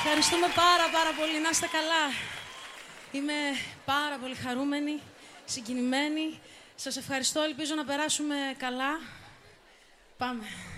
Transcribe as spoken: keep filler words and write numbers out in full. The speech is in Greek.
Ευχαριστούμε πάρα πάρα πολύ. Να είστε καλά. Είμαι πάρα πολύ χαρούμενη, συγκινημένη. Σας ευχαριστώ. Ελπίζω να περάσουμε καλά. Πάμε.